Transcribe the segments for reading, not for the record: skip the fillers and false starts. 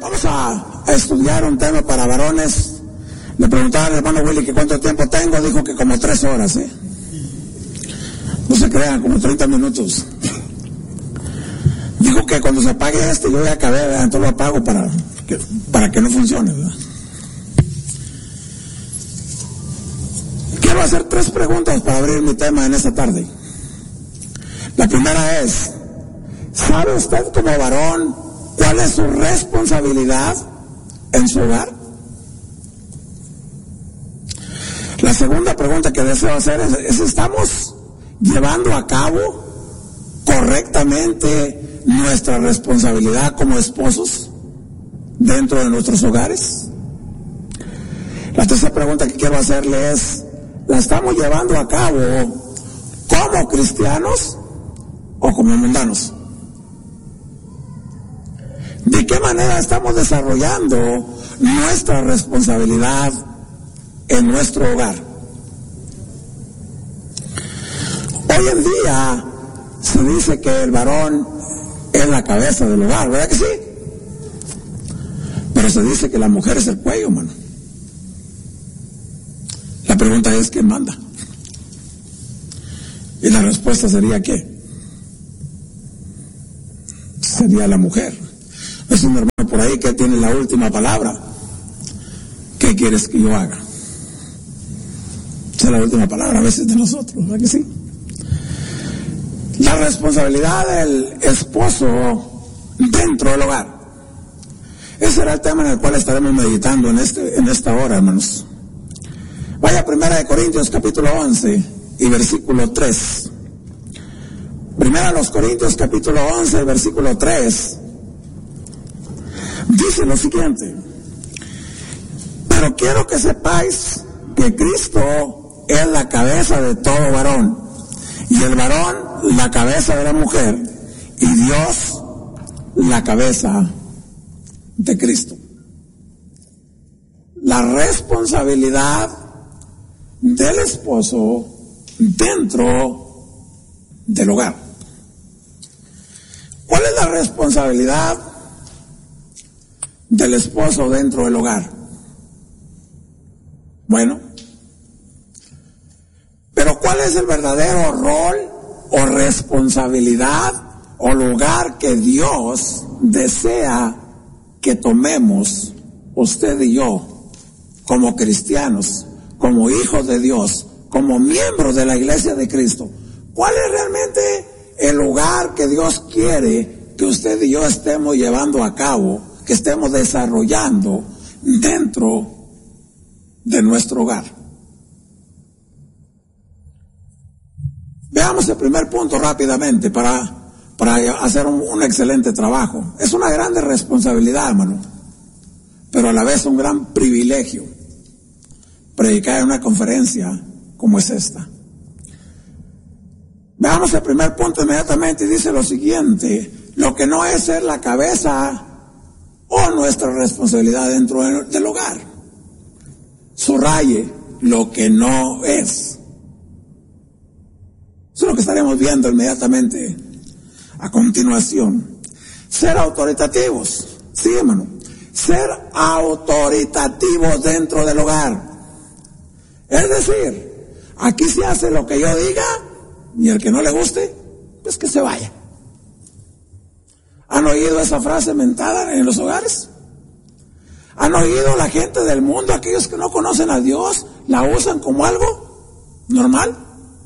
Vamos a estudiar un tema para varones. Le preguntaba al hermano Willy que cuánto tiempo tengo, dijo que como 3 horas, no se crean, como 30 minutos. Dijo que cuando se apague yo ya acabé, ¿verdad? Entonces lo apago para que no funcione, ¿verdad? Quiero hacer 3 preguntas para abrir mi tema en esta tarde. La primera es, ¿sabe usted como varón cuál es su responsabilidad en su hogar? La segunda pregunta que deseo hacer es ¿estamos llevando a cabo correctamente nuestra responsabilidad como esposos dentro de nuestros hogares? La tercera pregunta que quiero hacerle es, ¿la estamos llevando a cabo como cristianos o como mundanos? ¿De qué manera estamos desarrollando nuestra responsabilidad en nuestro hogar? Hoy en día se dice que el varón es la cabeza del hogar, ¿verdad que sí? Pero se dice que la mujer es el cuello, mano. La pregunta es, ¿quién manda? Y la respuesta sería ¿qué? Sería la mujer. Es un hermano por ahí que tiene la última palabra. ¿Qué quieres que yo haga? Esa es la última palabra a veces de nosotros, ¿verdad que sí? La responsabilidad del esposo dentro del hogar. Ese será el tema en el cual estaremos meditando en esta hora, hermanos. Vaya a 1 Corintios capítulo 11 y versículo 3. 1 Corintios capítulo 11, versículo 3. Dice lo siguiente: pero quiero que sepáis que Cristo es la cabeza de todo varón, y el varón la cabeza de la mujer, y Dios la cabeza de Cristo. La responsabilidad del esposo dentro del hogar. ¿Cuál es la responsabilidad del esposo dentro del hogar? Bueno, pero ¿cuál es el verdadero rol o responsabilidad o lugar que Dios desea que tomemos usted y yo como cristianos, como hijos de Dios, como miembros de la iglesia de Cristo? ¿Cuál es realmente el lugar que Dios quiere que usted y yo estemos llevando a cabo, que estemos desarrollando dentro de nuestro hogar? Veamos el primer punto rápidamente para hacer un excelente trabajo. Es una grande responsabilidad, hermano, pero a la vez un gran privilegio predicar en una conferencia como es esta. Veamos el primer punto inmediatamente y dice lo siguiente: lo que no es ser la cabeza o nuestra responsabilidad dentro del hogar. Subraye lo que no es. Eso es lo que estaremos viendo inmediatamente a continuación. Ser autoritativos. Sí, hermano. Ser autoritativos dentro del hogar. Es decir, aquí se hace lo que yo diga y el que no le guste, pues que se vaya. ¿Han oído esa frase mentada en los hogares? ¿Han oído la gente del mundo, aquellos que no conocen a Dios, la usan como algo normal?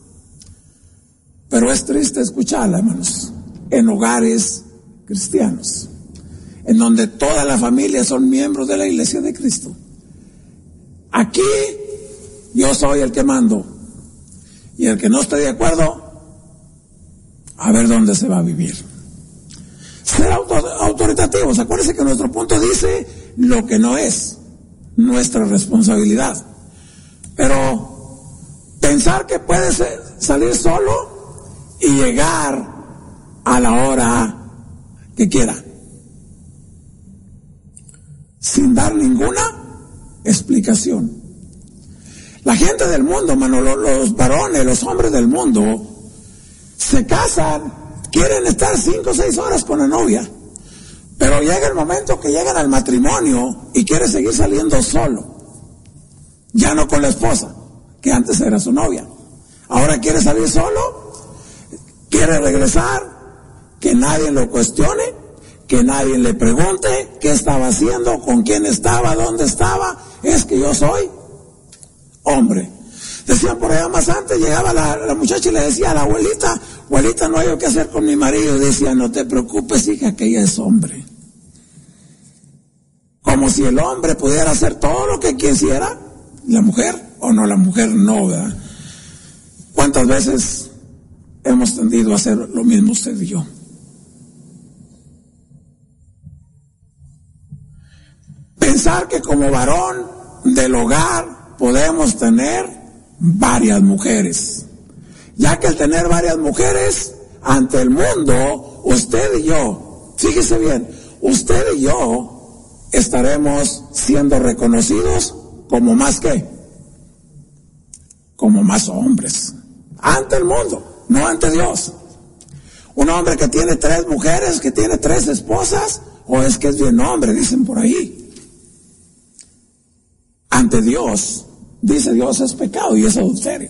Pero es triste escucharla, hermanos, en hogares cristianos, en donde toda la familia son miembros de la iglesia de Cristo. Aquí yo soy el que mando, y el que no esté de acuerdo, a ver dónde se va a vivir. Ser autoritativos. Acuérdense que nuestro punto dice lo que no es nuestra responsabilidad. Pero pensar que puede salir solo y llegar a la hora que quiera, sin dar ninguna explicación. La gente del mundo, hermano, los varones, los hombres del mundo, se casan, quieren estar 5 o 6 horas con la novia, Pero llega el momento que llegan al matrimonio y quiere seguir saliendo solo. Ya no con la esposa, que antes era su novia. Ahora quiere salir solo, quiere regresar, que nadie lo cuestione, que nadie le pregunte qué estaba haciendo, con quién estaba, dónde estaba. Es que yo soy hombre. Decían por allá más antes, llegaba la muchacha y le decía a la abuelita, abuelita, no hay qué hacer con mi marido. Y decía, no te preocupes, hija, que ella es hombre. Como si el hombre pudiera hacer todo lo que quisiera, la mujer, o no, la mujer no, ¿verdad? ¿Cuántas veces hemos tendido a hacer lo mismo usted y yo? Pensar que como varón del hogar podemos tener varias mujeres, ya que al tener varias mujeres ante el mundo, usted y yo, fíjese bien, usted y yo estaremos siendo reconocidos como más que, como más hombres, ante el mundo, no ante Dios. Un hombre que tiene 3 mujeres, que tiene 3 esposas, o es que es bien hombre, dicen por ahí. Ante Dios, dice Dios, es pecado y es adulterio.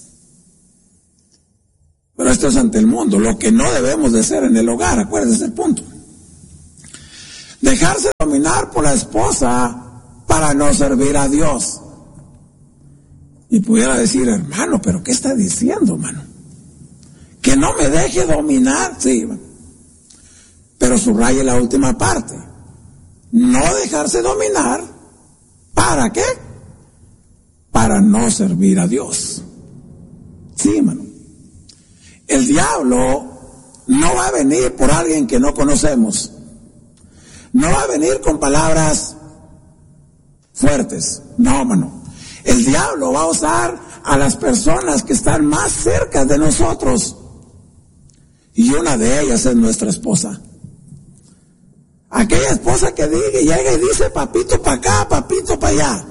Pero esto es ante el mundo, lo que no debemos de ser en el hogar, acuérdense el punto. Dejarse dominar por la esposa para no servir a Dios. Y pudiera decir, hermano, pero ¿qué está diciendo, hermano? Que no me deje dominar, sí, pero subraye la última parte. No dejarse dominar, ¿para qué? Para no servir a Dios. Sí, hermano. El diablo no va a venir por alguien que no conocemos. No va a venir con palabras fuertes. No, hermano. El diablo va a usar a las personas que están más cerca de nosotros. Y una de ellas es nuestra esposa. Aquella esposa que llega y dice papito para acá, papito para allá.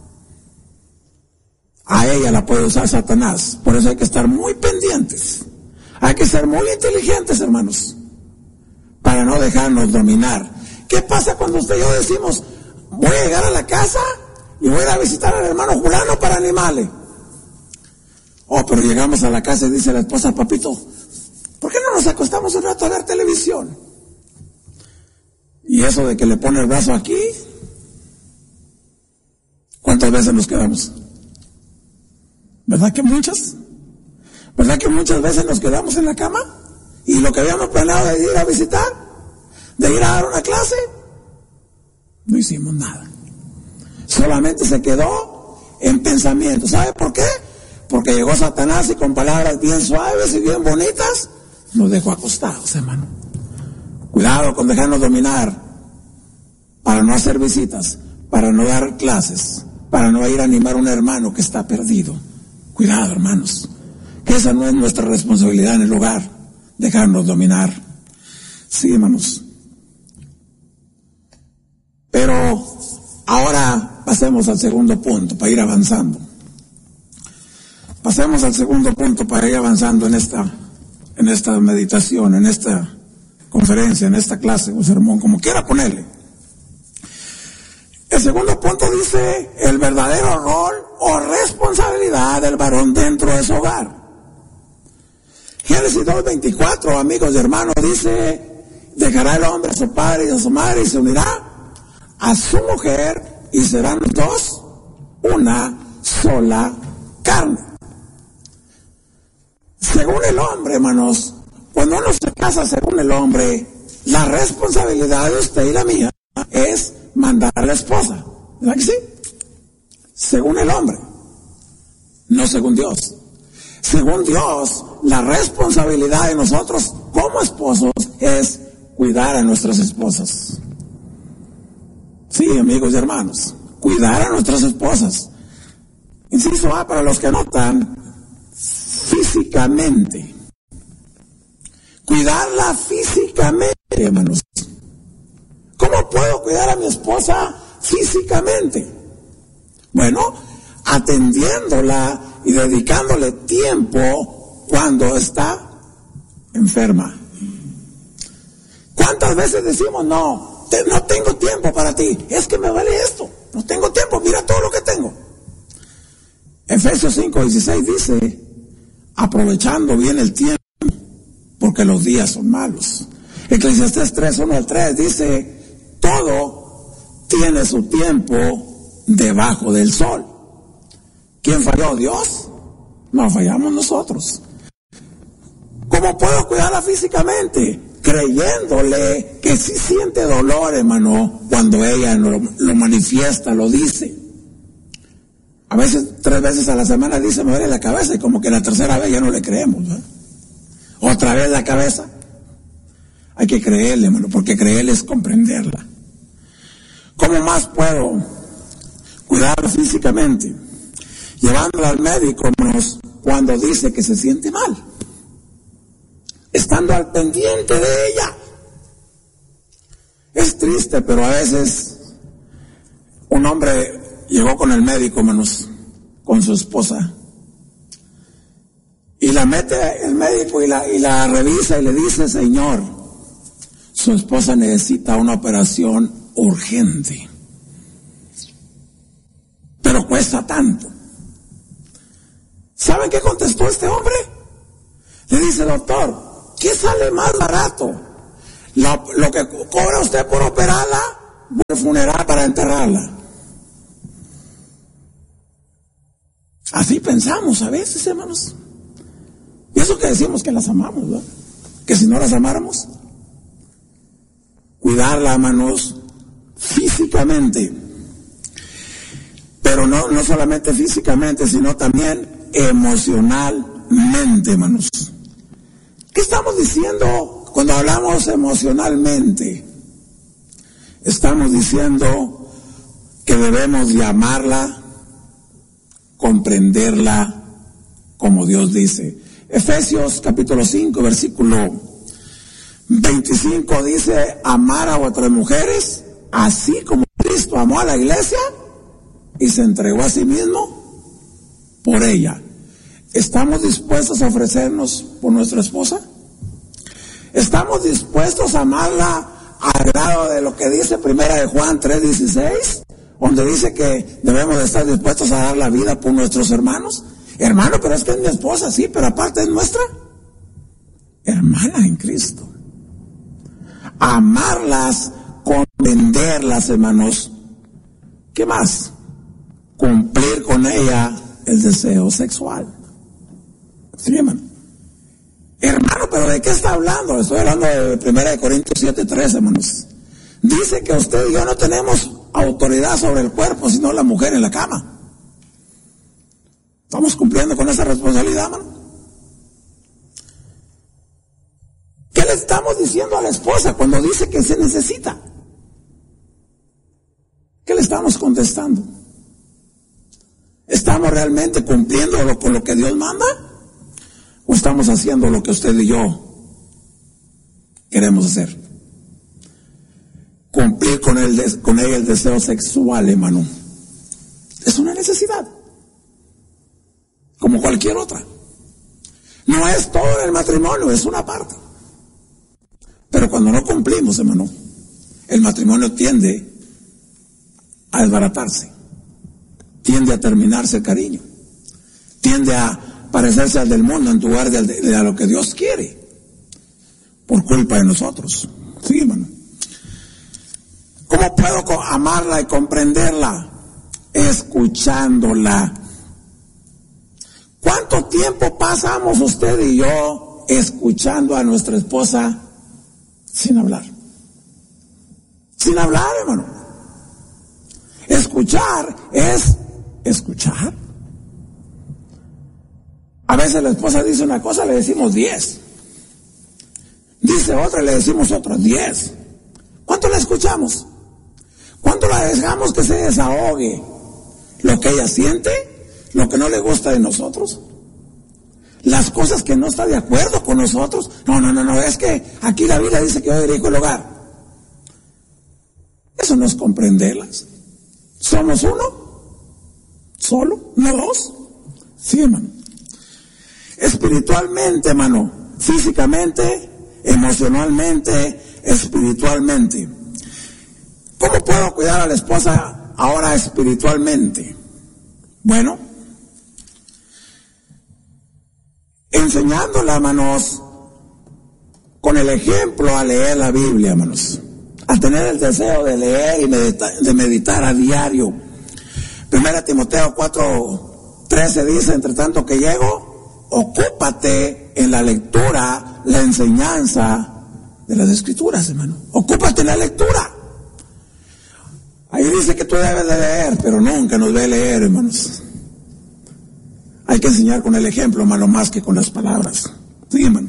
A ella la puede usar Satanás. Por eso hay que estar muy pendientes. Hay que ser muy inteligentes, hermanos, para no dejarnos dominar. ¿Qué pasa cuando usted y yo decimos, voy a llegar a la casa y voy a ir a visitar al hermano Julano para animarle? Oh, pero llegamos a la casa y dice la esposa, papito, ¿por qué no nos acostamos un rato a ver televisión? Y eso de que le pone el brazo aquí, ¿cuántas veces nos quedamos? ¿Verdad que muchas? ¿Verdad que muchas veces nos quedamos en la cama? Y lo que habíamos planeado de ir a visitar, de ir a dar una clase, no hicimos nada. Solamente se quedó en pensamiento. ¿Sabe por qué? Porque llegó Satanás y con palabras bien suaves y bien bonitas nos dejó acostados, hermano. Cuidado con dejarnos dominar, para no hacer visitas, para no dar clases, para no ir a animar a un hermano que está perdido. Cuidado, hermanos, que esa no es nuestra responsabilidad en el hogar, dejarnos dominar. Sí, hermanos. Pero ahora pasemos al segundo punto para ir avanzando. Pasemos al segundo punto para ir avanzando en esta meditación, en esta conferencia, en esta clase o sermón, como quiera ponerle. El segundo punto dice el verdadero rol o responsabilidad del varón dentro de su hogar. Génesis 2:24, amigos y hermanos, dice, dejará el hombre a su padre y a su madre y se unirá a su mujer y serán los dos una sola carne. Según el hombre, hermanos, cuando uno se casa según el hombre, la responsabilidad de usted y la mía es mandar a la esposa. ¿Verdad que sí? Según el hombre, no según Dios. Según Dios, la responsabilidad de nosotros como esposos es cuidar a nuestras esposas. Sí, amigos y hermanos, cuidar a nuestras esposas. Inciso A, para los que notan, físicamente. Cuidarla físicamente, hermanos. ¿Cómo puedo cuidar a mi esposa físicamente? Bueno, atendiéndola y dedicándole tiempo cuando está enferma. ¿Cuántas veces decimos, no tengo tiempo para ti? Es que me vale esto. No tengo tiempo, mira todo lo que tengo. Efesios 5:16 dice, aprovechando bien el tiempo, porque los días son malos. Eclesiastés 3:1-3 dice, todo tiene su tiempo debajo del sol. ¿Quién falló? ¿Dios? No, fallamos nosotros. ¿Cómo puedo cuidarla físicamente? Creyéndole que sí siente dolor, hermano, cuando ella lo manifiesta, lo dice. A veces 3 veces a la semana dice, me duele la cabeza, y como que la tercera vez ya no le creemos, ¿verdad? Otra vez la cabeza. Hay que creerle, hermano, porque creerle es comprenderla. ¿Cómo más puedo cuidarla físicamente? Llevándola al médico, hermanos, cuando dice que se siente mal. Estando al pendiente de ella. Es triste, pero a veces un hombre llegó con el médico, hermanos, con su esposa, y la mete el médico y la revisa y le dice, señor, su esposa necesita una operación urgente, pero cuesta tanto. ¿Saben qué contestó este hombre? Le dice, doctor, ¿qué sale más barato? Lo que cobra usted por operarla, por funeral para enterrarla. Así pensamos a veces, hermanos. Y eso que decimos que las amamos, ¿verdad? Que si no las amáramos, cuidarla, hermanos, físicamente. Pero no solamente físicamente, sino también emocionalmente, hermanos. ¿Qué estamos diciendo cuando hablamos emocionalmente? Estamos diciendo que debemos de amarla, comprenderla como Dios dice. Efesios capítulo 5, versículo 25 dice, amar a vuestras mujeres, así como Cristo amó a la iglesia y se entregó a sí mismo por ella. ¿Estamos dispuestos a ofrecernos por nuestra esposa? ¿Estamos dispuestos a amarla al grado de lo que dice 1 de Juan 3:16? Donde dice que debemos de estar dispuestos a dar la vida por nuestros hermanos. Hermano, pero es que es mi esposa, sí, pero aparte es nuestra hermana en Cristo. Amarlas, comprenderlas, hermanos. ¿Qué más? Cumplir con ella el deseo sexual. Sí, hermano. Hermano, pero ¿de qué está hablando? Estoy hablando de 1 Corintios 7:13, hermanos. Dice que usted y yo no tenemos autoridad sobre el cuerpo, sino la mujer en la cama. ¿Estamos cumpliendo con esa responsabilidad, hermano? ¿Qué le estamos diciendo a la esposa cuando dice que se necesita? ¿Qué le estamos contestando? ¿Estamos realmente cumpliendo con lo que Dios manda? ¿O estamos haciendo lo que usted y yo queremos hacer? Cumplir con ella el deseo sexual, hermano, es una necesidad, como cualquier otra. No es todo en el matrimonio, es una parte. Pero cuando no cumplimos, hermano, el matrimonio tiende a desbaratarse, tiende a terminarse el cariño, tiende a parecerse al del mundo en lugar de a lo que Dios quiere, por culpa de nosotros. Sí, hermano. ¿Cómo puedo amarla y comprenderla? Escuchándola. ¿Cuánto tiempo pasamos usted y yo escuchando a nuestra esposa sin hablar? Sin hablar, hermano. Escuchar es escuchar. A veces la esposa dice una cosa, le decimos 10. Dice otra, le decimos otras 10. ¿Cuánto la escuchamos? ¿Cuánto la dejamos que se desahogue? Lo que ella siente, lo que no le gusta de nosotros, las cosas que no está de acuerdo con nosotros. No, es que aquí la Biblia dice que yo dirijo el hogar. Eso no es comprenderlas. ¿Somos uno? ¿Solo? ¿No dos? Sí, hermano. Espiritualmente, hermano, físicamente, emocionalmente, espiritualmente. ¿Cómo puedo cuidar a la esposa ahora espiritualmente? Bueno, enseñándola, hermanos, con el ejemplo a leer la Biblia, hermanos, a tener el deseo de leer y de meditar a diario. 1 Timoteo 4:13 dice: entre tanto que llego, ocúpate en la lectura, la enseñanza de las Escrituras, hermano. Ocúpate en la lectura. Ahí dice que tú debes de leer, pero nunca nos ve leer, hermanos. Hay que enseñar con el ejemplo, hermano, más que con las palabras. Sí, hermano.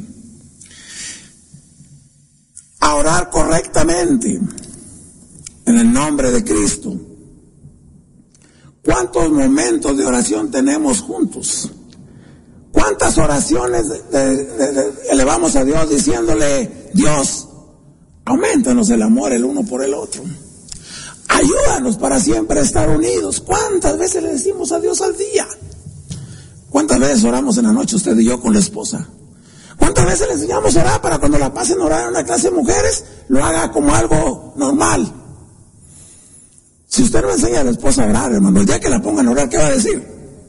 A orar correctamente en el nombre de Cristo. ¿Cuántos momentos de oración tenemos juntos? ¿Cuántas oraciones elevamos a Dios diciéndole: Dios, aumentanos el amor el uno por el otro? Ayúdanos para siempre estar unidos. ¿Cuántas veces le decimos a Dios al día? ¿Cuántas veces oramos en la noche usted y yo con la esposa? ¿Cuántas veces le enseñamos a orar para cuando la pasen a orar en una clase de mujeres, lo haga como algo normal? Si usted no enseña a la esposa a orar, hermano, el día que la pongan a orar, ¿qué va a decir?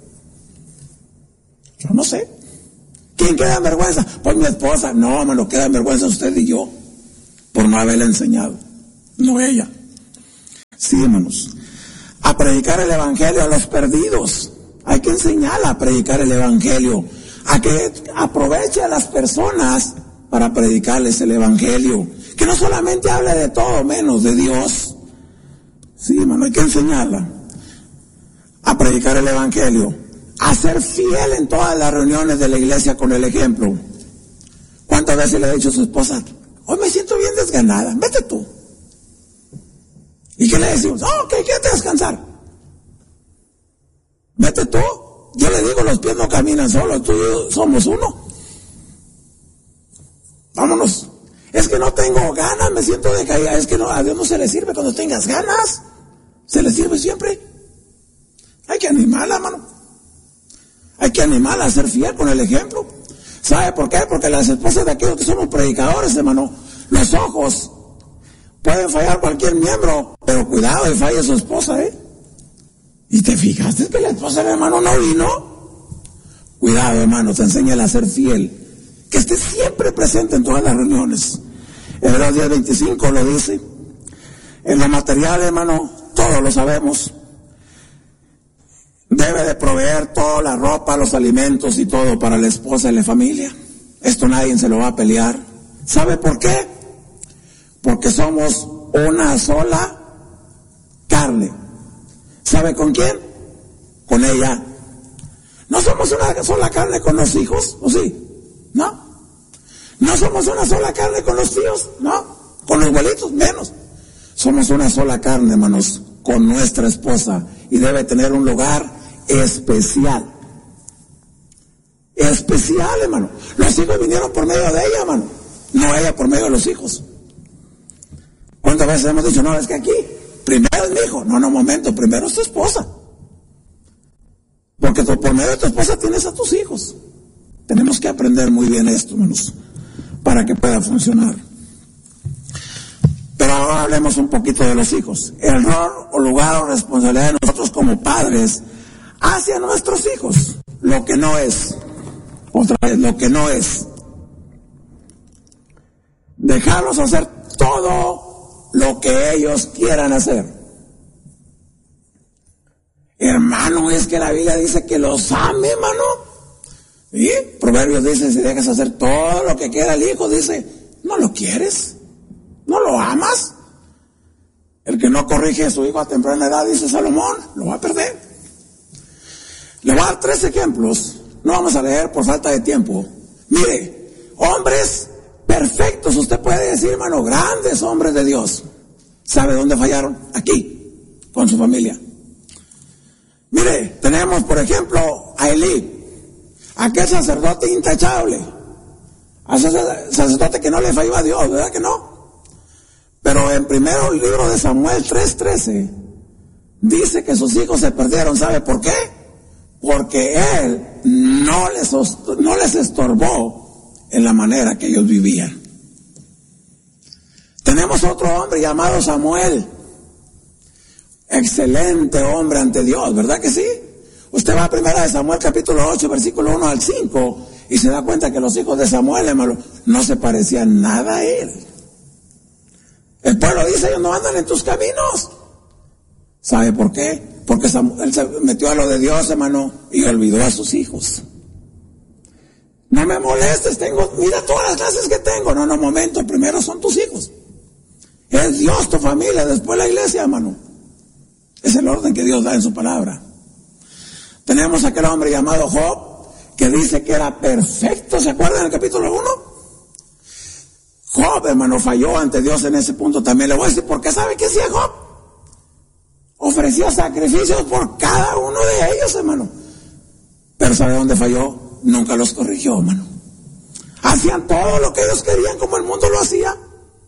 Yo no sé. ¿Quién queda en vergüenza? Pues mi esposa. No, hermano, queda en vergüenza usted y yo por no haberle enseñado, no ella. Sí, hermanos, a predicar el evangelio a los perdidos. Hay que enseñarla a predicar el evangelio, a que aproveche a las personas para predicarles el evangelio, que no solamente hable de todo menos de Dios. Sí, hermano, hay que enseñarla a predicar el evangelio, a ser fiel en todas las reuniones de la iglesia con el ejemplo. ¿Cuántas veces le ha dicho a su esposa: hoy me siento bien desganada, vete tú? ¿Y qué le decimos? Oh, que quédate a descansar. Vete tú. Yo le digo, los pies no caminan solos, tú y yo somos uno. Vámonos. Es que no tengo ganas, me siento decaída. Es que no, a Dios no se le sirve cuando tengas ganas. Se le sirve siempre. Hay que animarla, hermano. Hay que animarla a ser fiel con el ejemplo. ¿Sabe por qué? Porque las esposas de aquellos que somos predicadores, hermano, los ojos pueden fallar cualquier miembro, pero cuidado de falle su esposa, ¿Y te fijaste que la esposa del hermano no vino? Cuidado, hermano, te enseña a ser fiel, que esté siempre presente en todas las reuniones. Hebreos 10:25 lo dice. En lo material, hermano, todos lo sabemos. Debe de proveer toda la ropa, los alimentos y todo para la esposa y la familia. Esto nadie se lo va a pelear. ¿Sabe por qué? Porque somos una sola carne. ¿Sabe con quién? Con ella. ¿No somos una sola carne con los hijos? ¿O sí? ¿No? ¿No somos una sola carne con los tíos? ¿No? ¿Con los abuelitos? Menos. Somos una sola carne, hermanos, con nuestra esposa, y debe tener un lugar especial. Especial, hermano. Los hijos vinieron por medio de ella, hermano, no ella por medio de los hijos. ¿Cuántas veces hemos dicho: no, es que aquí primero es mi hijo? No, momento, primero es tu esposa. Porque por medio de tu esposa tienes a tus hijos. Tenemos que aprender muy bien esto, hermanos, para que pueda funcionar. Pero ahora hablemos un poquito de los hijos. El rol o lugar o responsabilidad de nosotros como padres hacia nuestros hijos. Lo que no es. Otra vez, lo que no es. Dejarlos hacer todo lo que ellos quieran hacer. Hermano, es que la Biblia dice que los ame, hermano. ¿Sí? Proverbios dice: si dejas hacer todo lo que quiera el hijo, dice, no lo quieres, no lo amas. El que no corrige a su hijo a temprana edad, dice Salomón, lo va a perder. Le voy a dar 3 ejemplos. No vamos a leer por falta de tiempo. Mire, hombres perfectos, usted puede decir, hermano, grandes hombres de Dios. ¿Sabe dónde fallaron? Aquí, con su familia. Mire, tenemos por ejemplo a Elí, aquel sacerdote intachable, sacerdote que no le falló a Dios, ¿verdad que no? Pero en primero el libro de Samuel 3:13 dice que sus hijos se perdieron. ¿Sabe por qué? Porque él no les estorbó en la manera que ellos vivían. Tenemos otro hombre llamado Samuel. Excelente hombre ante Dios, ¿verdad que sí? Usted va a 1 Samuel capítulo 8, versículo 1 al 5, y se da cuenta que los hijos de Samuel, hermano, no se parecían nada a él. El pueblo dice, ellos no andan en tus caminos. ¿Sabe por qué? Porque Samuel se metió a lo de Dios, hermano, y olvidó a sus hijos. No me molestes, mira todas las clases que tengo. No, momento, primero son tus hijos. Es Dios, tu familia, después la iglesia, hermano. Es el orden que Dios da en su palabra. Tenemos a aquel hombre llamado Job, que dice que era perfecto, ¿se acuerdan en el capítulo 1? Job, hermano, falló ante Dios en ese punto también. Le voy a decir, ¿por qué sabe qué hacía Job? Ofrecía sacrificios por cada uno de ellos, hermano. Pero ¿sabe dónde falló? Nunca los corrigió, hermano. Hacían todo lo que ellos querían como el mundo lo hacía.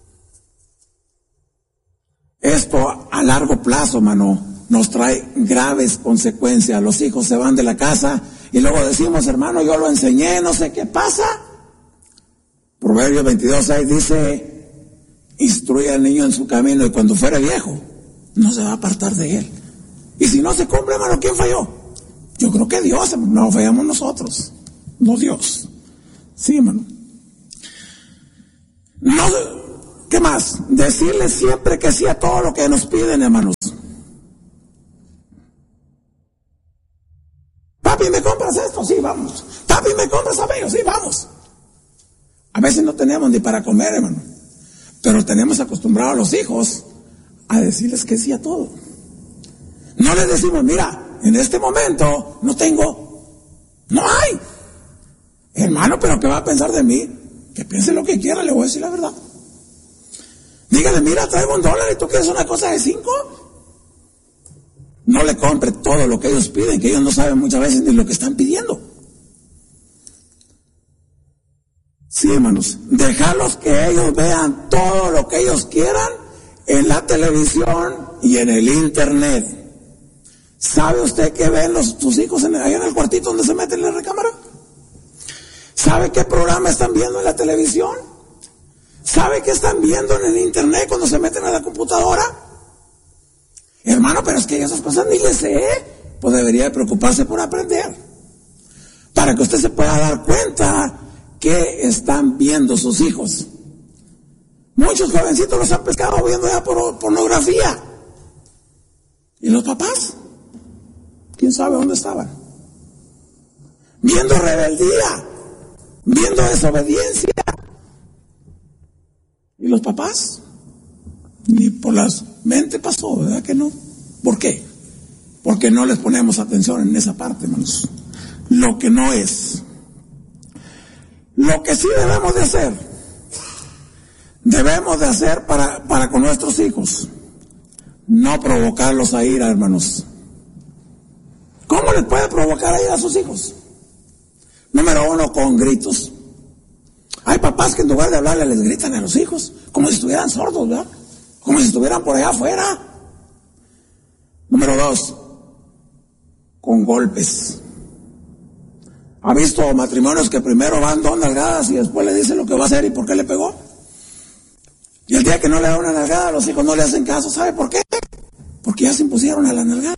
Esto a largo plazo, hermano, nos trae graves consecuencias. Los hijos se van de la casa y luego decimos, hermano, yo lo enseñé, no sé qué pasa. Proverbios 22:6 dice, instruye al niño en su camino y cuando fuere viejo, no se va a apartar de él. Y si no se cumple, hermano, ¿quién falló? Yo creo que Dios, no fallamos nosotros, no Dios. Sí, hermano. No, ¿qué más? Decirle siempre que sí a todo lo que nos piden, hermanos. Papi, ¿me compras esto? Sí, vamos. Papi, ¿me compras aquello? Sí, vamos. A veces no tenemos ni para comer, hermano. Pero tenemos acostumbrados a los hijos a decirles que sí a todo. No les decimos, mira, en este momento no tengo, no hay. Hermano, pero ¿qué va a pensar de mí? Que piense lo que quiera, le voy a decir la verdad. Dígale, mira, traigo $1 y tú quieres una cosa de 5. No le compre todo lo que ellos piden, que ellos no saben muchas veces ni lo que están pidiendo. Sí, hermanos, dejarlos que ellos vean todo lo que ellos quieran en la televisión y en el internet. ¿Sabe usted qué ven sus hijos allá en el cuartito donde se meten en la recámara? ¿Sabe qué programa están viendo en la televisión? ¿Sabe qué están viendo en el internet cuando se meten a la computadora? Hermano, pero es que esas cosas ni le sé. Pues debería de preocuparse por aprender. Para que usted se pueda dar cuenta que están viendo sus hijos. Muchos jovencitos los han pescado viendo ya pornografía. ¿Y los papás? ¿Quién sabe dónde estaban? Viendo rebeldía, viendo desobediencia. ¿Y los papás? Ni por la mente pasó, ¿verdad que no? ¿Por qué? Porque no les ponemos atención en esa parte, hermanos. Lo que no es. Lo que sí debemos de hacer para con nuestros hijos, no provocarlos a ira, hermanos. ¿Cómo les puede provocar a ira a sus hijos? Número 1, con gritos. Hay papás que en lugar de hablarle les gritan a los hijos, como si estuvieran sordos, ¿verdad? Como si estuvieran por allá afuera. Número 2, con golpes. ¿Ha visto matrimonios que primero van 2 nalgadas y después le dicen lo que va a hacer y por qué le pegó? Y el día que no le da una nalgada, los hijos no le hacen caso. ¿Sabe por qué? Porque ya se impusieron a la nalgada.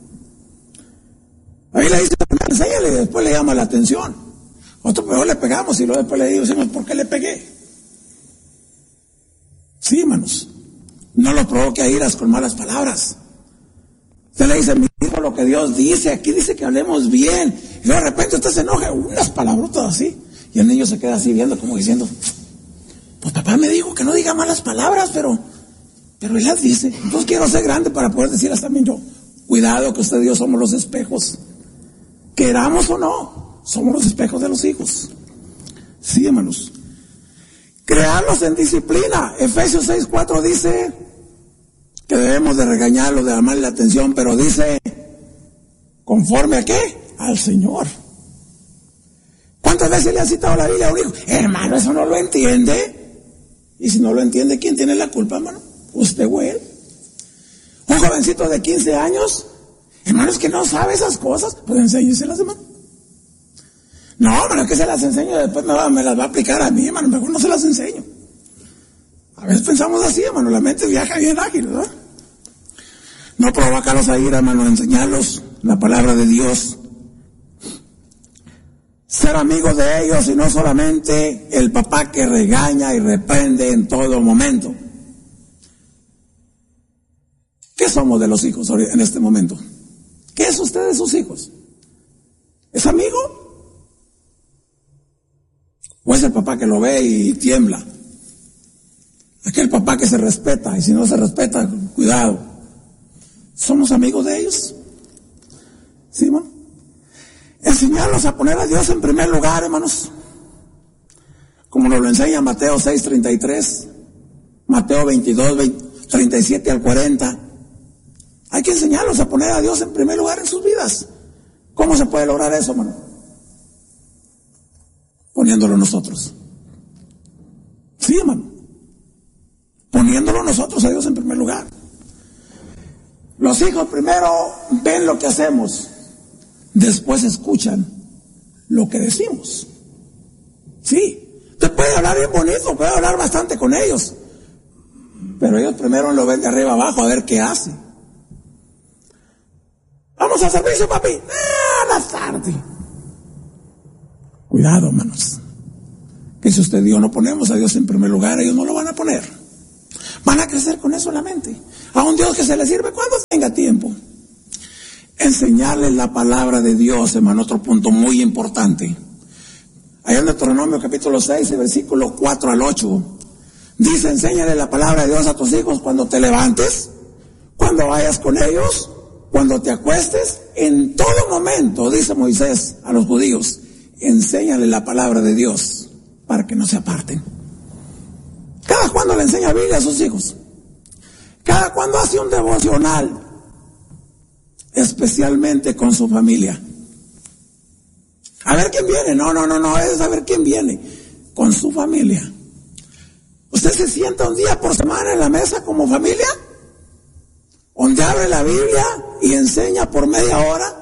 Ahí le dice, enséñale, y después le llama la atención. Otro peor le pegamos y luego después le decimos, ¿por qué le pegué? Sí, hermanos. No lo provoque a iras con malas palabras. Usted le dice, mi hijo, lo que Dios dice, aquí dice que hablemos bien. Y de repente usted se enoja, unas palabrotas así. Y el niño se queda así viendo, como diciendo, pues papá me dijo que no diga malas palabras, pero él las dice. Entonces quiero ser grande para poder decirlas también yo. Cuidado, que usted y yo somos los espejos. Queramos o no, somos los espejos de los hijos. Sí, hermanos. Crearlos en disciplina. Efesios 6:4 dice que debemos de regañarlos, de llamarle la atención, pero dice, ¿conforme a qué? Al Señor. ¿Cuántas veces le ha citado la Biblia a un hijo? Hermano, eso no lo entiende. Y si no lo entiende, ¿quién tiene la culpa, hermano? ¿Usted o él? Un jovencito de 15 años, hermano, es que no sabe esas cosas, pues enséñeselas, hermano. No, hermano, que se las enseño, después me las va a aplicar a mí, hermano, mejor no se las enseño. A veces pensamos así, hermano, la mente viaja bien ágil, ¿verdad? No provocarlos a ir, hermano, enseñarlos la palabra de Dios. Ser amigos de ellos y no solamente el papá que regaña y reprende en todo momento. ¿Qué somos de los hijos en este momento? ¿Qué es usted de sus hijos? ¿Es amigo? ¿O es el papá que lo ve y tiembla? Aquel papá que se respeta, y si no se respeta, cuidado. ¿Somos amigos de ellos? ¿Sí, hermano? Enseñarlos a poner a Dios en primer lugar, hermanos. Como nos lo enseña Mateo 6:33, Mateo 22, 37 al 40. Hay que enseñarlos a poner a Dios en primer lugar en sus vidas. ¿Cómo se puede lograr eso, hermano? Poniéndolo nosotros. Sí, hermano. Poniéndolo nosotros a Dios en primer lugar. Los hijos primero ven lo que hacemos, después escuchan lo que decimos. Sí, usted puede hablar bien bonito, puede hablar bastante con ellos, pero ellos primero lo ven de arriba abajo a ver qué hace. Vamos a servicio, papi. La tarde. Cuidado, hermanos. Que si usted y yo no ponemos a Dios en primer lugar, ellos no lo van a poner. Van a crecer con eso en la mente. A un Dios que se le sirve cuando tenga tiempo. Enseñarles la palabra de Dios, hermano, otro punto muy importante. Allá en Deuteronomio capítulo 6, versículo 4 al 8, dice: enséñale la palabra de Dios a tus hijos cuando te levantes, cuando vayas con ellos, cuando te acuestes, en todo momento, dice Moisés a los judíos, enséñale la palabra de Dios para que no se aparten. Cada cuando le enseña Biblia a sus hijos, cada cuando hace un devocional, especialmente con su familia. A ver quién viene. No, es a ver quién viene. Con su familia. ¿Usted se sienta un día por semana en la mesa como familia? Donde abre la Biblia y enseña por media hora.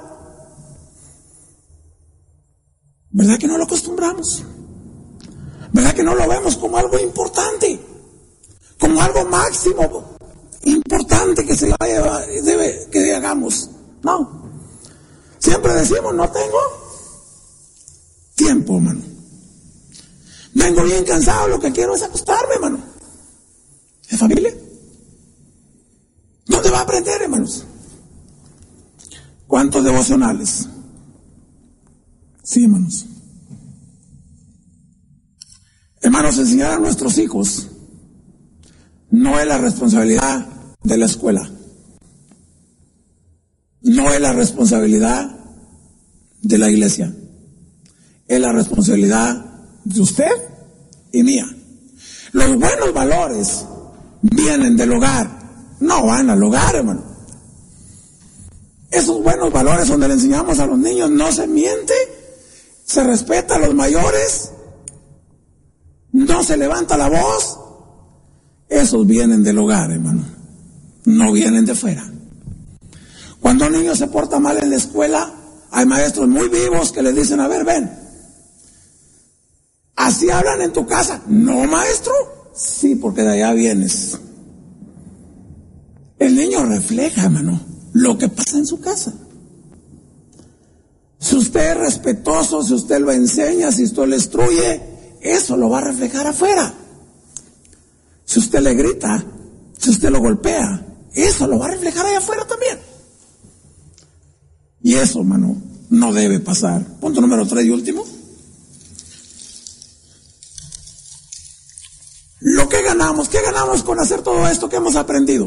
¿Verdad que no lo acostumbramos? ¿Verdad que no lo vemos como algo importante? Como algo máximo, importante que que hagamos. No. Siempre decimos, no tengo tiempo, hermano. Vengo bien cansado, lo que quiero es acostarme, hermano. ¿Es familia? ¿Dónde va a aprender, hermanos? ¿Cuántos devocionales? Sí, hermanos. Hermanos, enseñar a nuestros hijos no es la responsabilidad de la escuela. No es la responsabilidad de la iglesia. Es la responsabilidad de usted y mía. Los buenos valores vienen del hogar, no van al hogar, hermano. Esos buenos valores donde le enseñamos a los niños, no se miente, se respeta a los mayores, no se levanta la voz, esos vienen del hogar, hermano, no vienen de fuera. Cuando un niño se porta mal en la escuela, hay maestros muy vivos que le dicen: a ver, ven, ¿así hablan en tu casa? No, maestro. Sí, porque de allá vienes. El niño refleja, hermano, lo que pasa en su casa. Si usted es respetuoso, si usted lo enseña, si usted lo instruye, eso lo va a reflejar afuera. Si usted le grita, si usted lo golpea, eso lo va a reflejar allá afuera también. Y eso, hermano, no debe pasar. Punto número 3 y último. ¿Qué ganamos con hacer todo esto que hemos aprendido?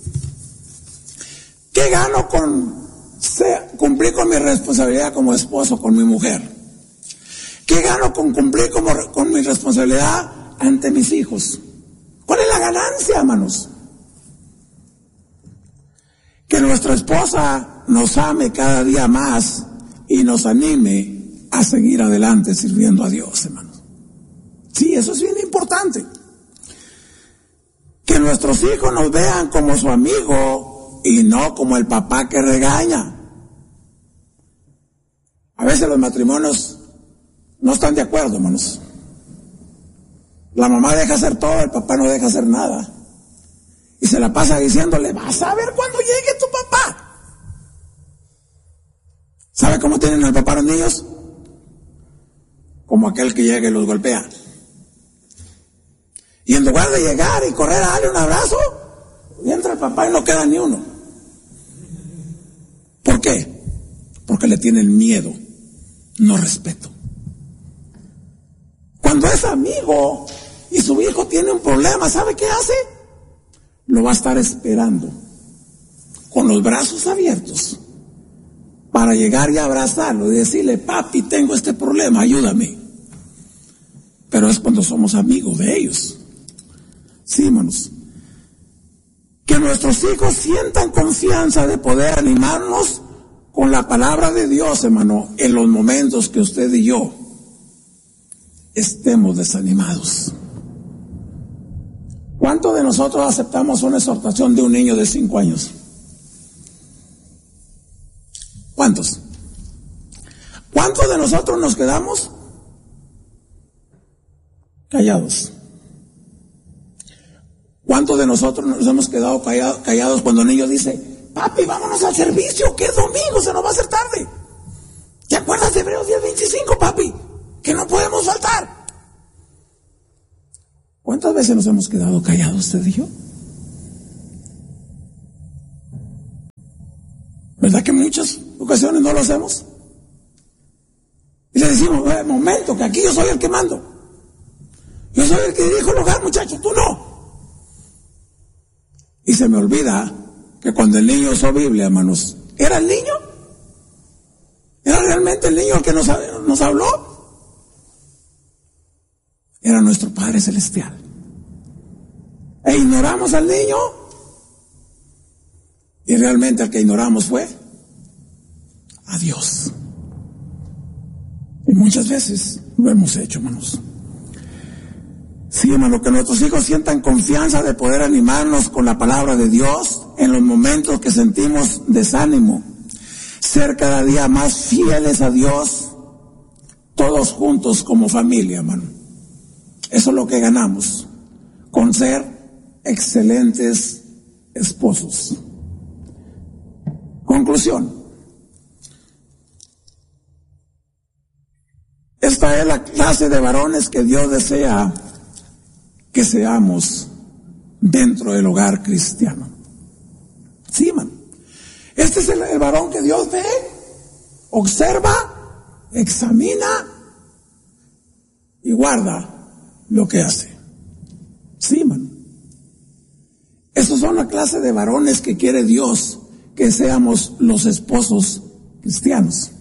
¿Qué gano con cumplir con mi responsabilidad como esposo con mi mujer? ¿Qué gano con cumplir con mi responsabilidad ante mis hijos? ¿Cuál es la ganancia, hermanos? Que nuestra esposa nos ame cada día más y nos anime a seguir adelante sirviendo a Dios, hermanos. Sí, eso es bien importante. Que nuestros hijos nos vean como su amigo y no como el papá que regaña. A A veces los matrimonios no están de acuerdo, hermanos. La mamá deja hacer todo, el papá no deja hacer nada. Y se la pasa diciéndole, vas a ver cuando llegue tu papá. ¿Sabe cómo tienen al papá los niños? Como aquel que llega y los golpea. Y en lugar de llegar y correr a darle un abrazo, y entra el papá y no queda ni uno. ¿Por qué? Porque le tienen miedo, no respeto. Cuando es amigo y su hijo tiene un problema, ¿sabe qué hace? Lo va a estar esperando con los brazos abiertos para llegar y abrazarlo y decirle, papi, tengo este problema, ayúdame. Pero es cuando somos amigos de ellos. Sí, hermanos. Que nuestros hijos sientan confianza de poder animarnos con la palabra de Dios, hermano, en los momentos que usted y yo estemos desanimados. ¿Cuántos de nosotros aceptamos una exhortación de un niño de 5 años? ¿Cuántos? ¿Cuántos de nosotros nos quedamos callados? ¿Cuántos de nosotros nos hemos quedado callados cuando el niño dice, papi, vámonos al servicio, que es domingo, se nos va a hacer tarde? ¿Te acuerdas de Hebreos 10:25, papi? Que no podemos faltar. ¿Cuántas veces nos hemos quedado callados, usted y yo? ¿Verdad que en muchas ocasiones no lo hacemos? Y le decimos, momento, que aquí yo soy el que mando. Yo soy el que dirijo el hogar, muchachos, tú no. Y se me olvida que cuando el niño usó Biblia, hermanos, ¿era el niño? ¿Era realmente el niño el que nos habló? Era nuestro Padre Celestial. E ignoramos al niño. Y realmente el que ignoramos fue a Dios. Y muchas veces lo hemos hecho, hermanos. Sí, hermano, que nuestros hijos sientan confianza de poder animarnos con la palabra de Dios en los momentos que sentimos desánimo. Ser cada día más fieles a Dios, todos juntos como familia, hermano. Eso es lo que ganamos con ser excelentes esposos. Conclusión. Esta es la clase de varones que Dios desea que seamos dentro del hogar cristiano. Sí, man. Este es el varón que Dios ve, observa, examina y guarda lo que hace. Sí, man. Esos son la clase de varones que quiere Dios que seamos los esposos cristianos.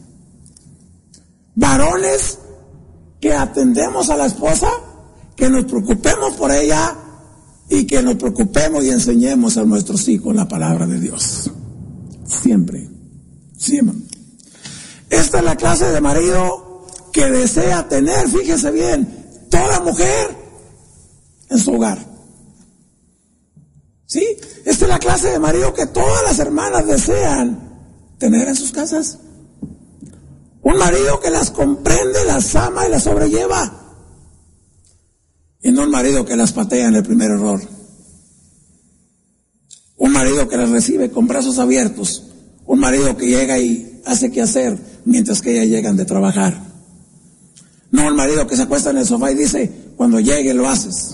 Varones que atendemos a la esposa, que nos preocupemos por ella y que nos preocupemos y enseñemos a nuestros hijos la palabra de Dios. Siempre. Siempre. Esta es la clase de marido que desea tener, fíjese bien, toda mujer en su hogar. ¿Sí? Esta es la clase de marido que todas las hermanas desean tener en sus casas. Un marido que las comprende, las ama y las sobrelleva. Y no un marido que las patea en el primer error. Un marido que las recibe con brazos abiertos. Un marido que llega y hace qué hacer mientras que ellas llegan de trabajar. No un marido que se acuesta en el sofá y dice, cuando llegue lo haces.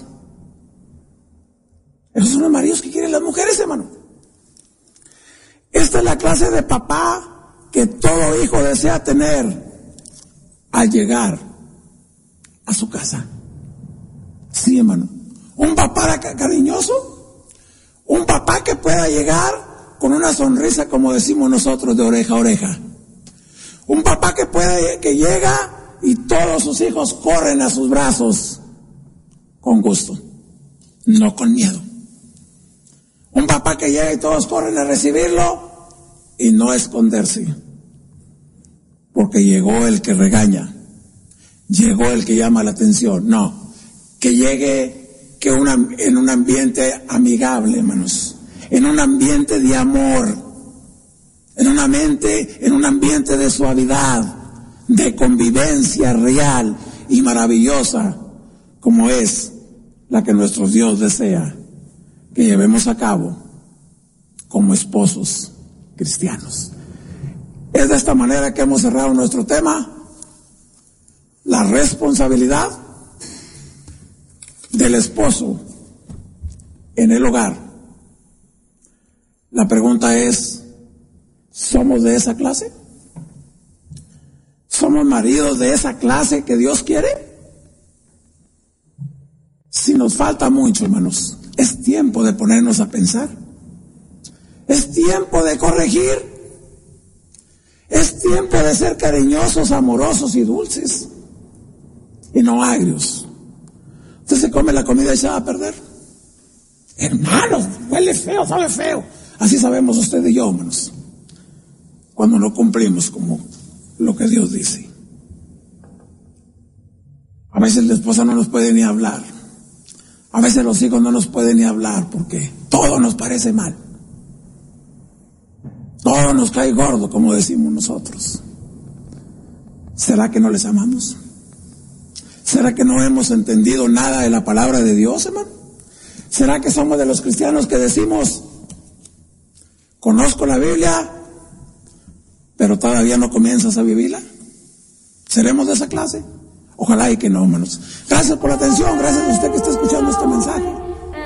Esos son los maridos que quieren las mujeres, hermano. Esta es la clase de papá que todo hijo desea tener al llegar a su casa. Sí, hermano. Un papá cariñoso, un papá que pueda llegar con una sonrisa, como decimos nosotros, de oreja a oreja. Un papá que llega y todos sus hijos corren a sus brazos con gusto, no con miedo. Un papá que llega y todos corren a recibirlo y no esconderse, porque llegó el que regaña, llegó el que llama la atención. No, que llegue en un ambiente amigable, hermanos, en un ambiente de amor, en un ambiente de suavidad, de convivencia real y maravillosa, como es la que nuestro Dios desea que llevemos a cabo como esposos cristianos. Es de esta manera que hemos cerrado nuestro tema, la responsabilidad del esposo en el hogar. La pregunta es, ¿somos de esa clase? ¿Somos maridos de esa clase que Dios quiere? Si nos falta mucho, hermanos, es tiempo de ponernos a pensar. Es tiempo de corregir. Es tiempo de ser cariñosos, amorosos y dulces. Y no agrios. Usted se come la comida y se va a perder. Hermanos, huele feo, sabe feo. Así sabemos usted y yo, hermanos, cuando no cumplimos como lo que Dios dice. A veces la esposa no nos puede ni hablar. A veces los hijos no nos pueden ni hablar porque todo nos parece mal. Todo nos cae gordo, como decimos nosotros. ¿Será que no les amamos? ¿Será que no hemos entendido nada de la palabra de Dios, hermano? ¿Será que somos de los cristianos que decimos, conozco la Biblia, pero todavía no comienzas a vivirla? ¿Seremos de esa clase? Ojalá y que no, hermanos. Gracias por la atención, gracias a usted que está escuchando este mensaje.